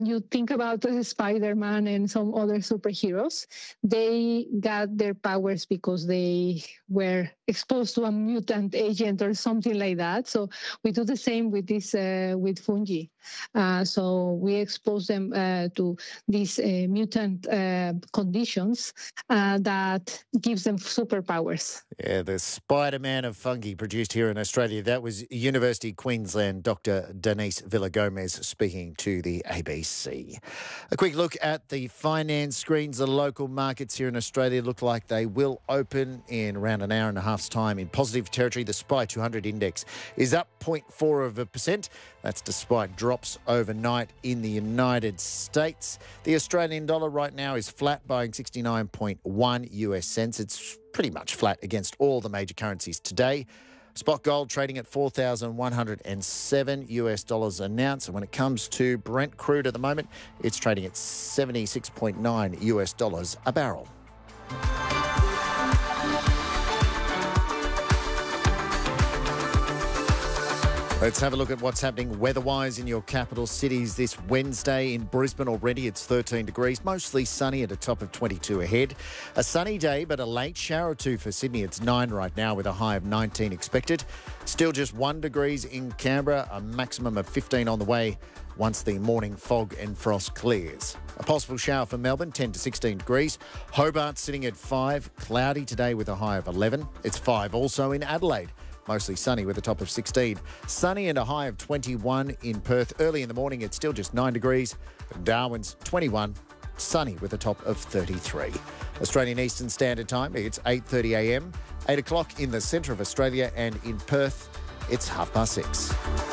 you think about Spider-Man and some other superheroes, they got their powers because they were exposed to a mutant agent or something like that. So we do the same with this with fungi. So we expose them to these mutant conditions that gives them superpowers. Yeah, the Spider-Man of fungi produced here in Australia. That was University of Queensland Dr. Denise Villagomez speaking to the ABC. A quick look at the finance screens. The local markets here in Australia look like they will open in around an hour and a half's time in positive territory. The SPI 200 index is up 0.4%. That's despite drops overnight in the United States. The Australian dollar right now is flat, buying 69.1 US cents. It's pretty much flat against all the major currencies today. Spot gold trading at $4,107 US dollars an ounce. And when it comes to Brent crude at the moment, it's trading at 76.9 US dollars a barrel. Let's have a look at what's happening weather-wise in your capital cities this Wednesday. In Brisbane already, it's 13 degrees, mostly sunny at a top of 22 ahead. A sunny day, but a late shower or two for Sydney. It's 9 right now with a high of 19 expected. Still just 1 degrees in Canberra, a maximum of 15 on the way once the morning fog and frost clears. A possible shower for Melbourne, 10 to 16 degrees. Hobart sitting at 5, cloudy today with a high of 11. It's 5 also in Adelaide. Mostly sunny with a top of 16. Sunny and a high of 21 in Perth. Early in the morning, it's still just 9 degrees. Darwin's 21. Sunny with a top of 33. Australian Eastern Standard Time, it's 8:30 a.m. 8 o'clock in the centre of Australia, and in Perth, it's 6:30.